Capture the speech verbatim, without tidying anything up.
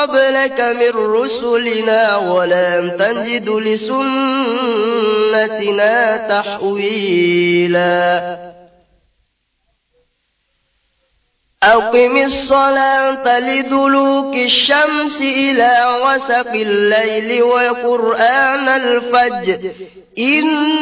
قبلك من رسلنا ولن تجد لسنتنا تحويلا أقم الصلاة لدلوك الشمس إلى غسق الليل وقرآن الفجر إن